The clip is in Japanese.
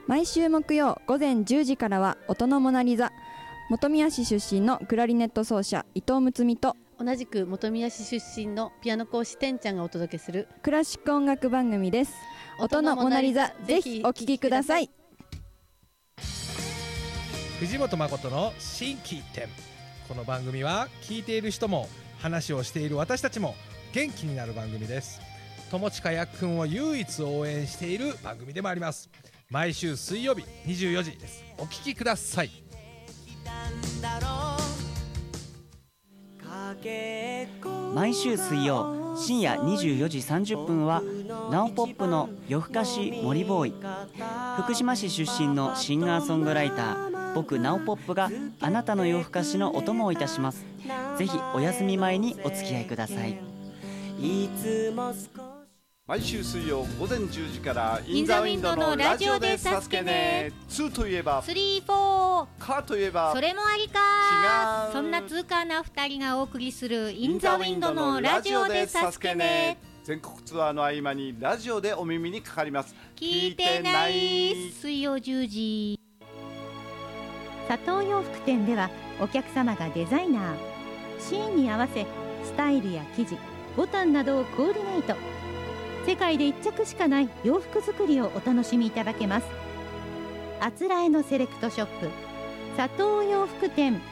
毎週木曜午前10時からは音のモナリザ。本宮市出身のクラリネット奏者伊藤睦美と、 同じく本宮市出身のピアノ講師てんちゃんがお届けするクラシック音楽番組です。音のモナリザ、ぜひお聴きください。 藤本誠の心機一転。この番組は聞いている人も話をしている私たちも元気になる番組です。友近やっくんを唯一応援している番組でもあります。毎週水曜日24時です。お聞きください。 毎週水曜深夜24時30分はナオポップの夜更かし森ボーイ。福島市出身のシンガーソングライター僕ナオポップがあなたの夜更かしのお供をいたします。ぜひお休み前にお付き合いください。 毎週水曜午前10時からインザウィンドのラジオでサスケね。2といえば 3、4 カーといえばそれもありか。 違う。 そんな痛快な2人がお送りするインザウィンドのラジオでサスケね。 全国ツアーの合間にラジオでお耳にかかります。 聞いてない。水曜10時。佐藤洋服店ではお客様がデザイナー、シーンに合わせスタイルや生地、ボタンなどをコーディネート。世界で1着しかない洋服作りをお楽しみいただけます。あつらえのセレクトショップ佐藤洋服店。